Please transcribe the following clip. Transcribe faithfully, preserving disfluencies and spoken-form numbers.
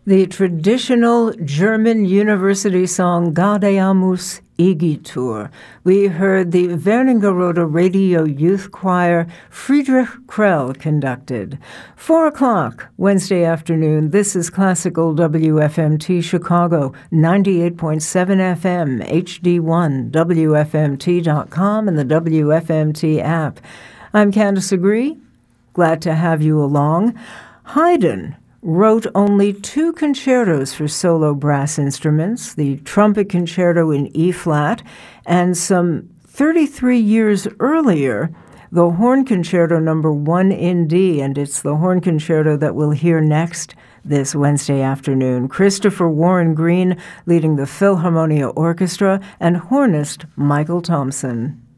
The traditional German university song Gaudeamus Igitur. We heard the Wernigerode Radio Youth Choir Friedrich Krell conducted. Four o'clock Wednesday afternoon. This is Classical W F M T Chicago, ninety-eight point seven F M, H D one, W F M T dot com, and the W F M T app. I'm Candace Agree. Glad to have you along. Haydn wrote only two concertos for solo brass instruments, the trumpet concerto in E-flat, and some thirty-three years earlier, the horn concerto number one in D, and it's the horn concerto that we'll hear next this Wednesday afternoon. Christopher Warren Green leading the Philharmonia Orchestra and hornist Michael Thompson.